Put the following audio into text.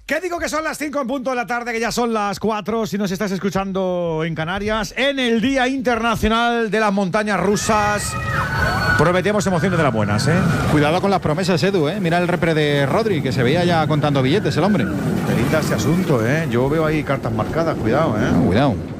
¿Qué digo que son las 5 en punto de la tarde, que ya son las 4 si nos estás escuchando en Canarias, en el Día Internacional de las Montañas Rusas? Prometíamos emociones de las buenas, ¿eh? Cuidado con las promesas, Edu, ¿eh? Mira el repre de Rodri, que se veía ya contando billetes el hombre. Perita ese asunto, ¿eh? Yo veo ahí cartas marcadas, cuidado, ¿eh? Cuidado.